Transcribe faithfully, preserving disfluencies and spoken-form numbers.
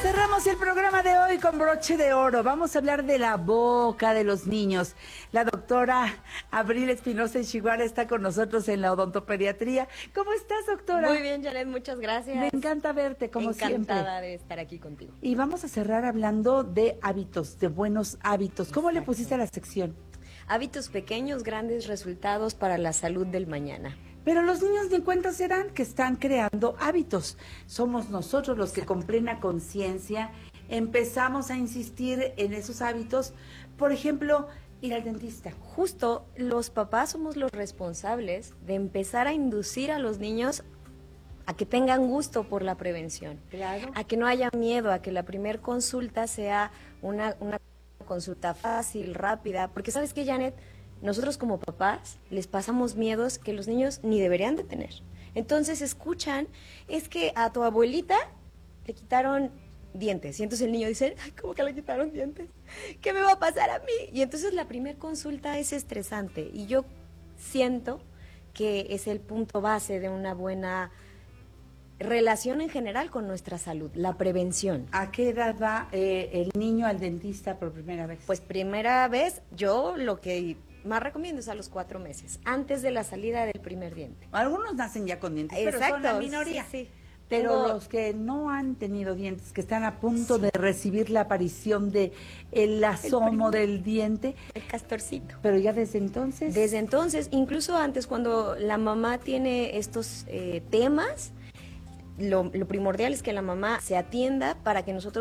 Cerramos el programa de hoy con broche de oro. Vamos a hablar de la boca de los niños. La doctora Abril Espinosa Ishiguara está con nosotros en la odontopediatría. ¿Cómo estás, doctora? Muy bien, Janet, muchas gracias. Me encanta verte, como Encantada siempre. Encantada de estar aquí contigo. Y vamos a cerrar hablando de hábitos, de buenos hábitos. ¿Cómo Exacto. le pusiste a la sección? Hábitos pequeños, grandes resultados para la salud del mañana. Pero los niños ni cuenta se dan que están creando hábitos. Somos nosotros los que con plena conciencia empezamos a insistir en esos hábitos. Por ejemplo, ir al dentista. Justo, los papás somos los responsables de empezar a inducir a los niños a que tengan gusto por la prevención. Claro. A que no haya miedo, a que la primer consulta sea una, una consulta fácil, rápida. Porque ¿sabes qué, Janet? Nosotros como papás les pasamos miedos que los niños ni deberían de tener. Entonces escuchan, es que a tu abuelita le quitaron dientes. Y entonces el niño dice, ay, ¿cómo que le quitaron dientes? ¿Qué me va a pasar a mí? Y entonces la primera consulta es estresante. Y yo siento que es el punto base de una buena relación en general con nuestra salud, la prevención. ¿A qué edad va eh, el niño al dentista por primera vez? Pues primera vez, yo lo que más recomiendo es a los cuatro meses, antes de la salida del primer diente. Algunos nacen ya con dientes, Exacto, pero son la minoría. Sí, sí. Pero Tengo... los que no han tenido dientes, que están a punto sí. de recibir la aparición de el asomo el del diente. El castorcito. Pero ya desde entonces. Desde entonces, incluso antes, cuando la mamá tiene estos eh, temas, lo, lo primordial es que la mamá se atienda para que nosotros